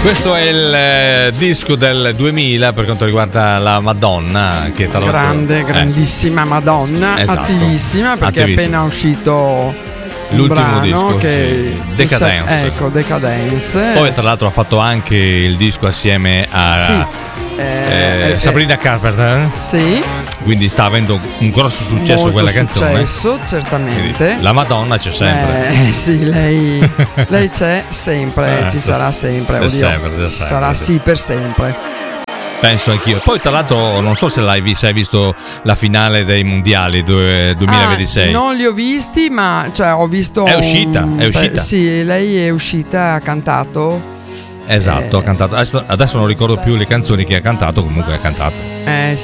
Questo è il disco del 2000 per quanto riguarda la Madonna, che tra l'altro grandissima Madonna, esatto, attivissima, perché è appena uscito l'ultimo brano disco, che Decadence. Ecco, Decadence. Poi tra l'altro ha fatto anche il disco assieme a Sabrina Carpenter. Sì. Quindi sta avendo un grosso successo molto quella canzone. Successo, certamente. Quindi la Madonna c'è sempre. Sì, lei c'è sempre, ci sarà sempre. Oddio, sempre, sarà sì per sempre. Penso anch'io. Poi tra l'altro non so se hai visto la finale dei mondiali 2026. Non li ho visti, ma ho visto. È uscita. Sì, lei è uscita, ha cantato. Esatto, ha cantato. Adesso non ricordo più le canzoni che ha cantato, comunque ha cantato.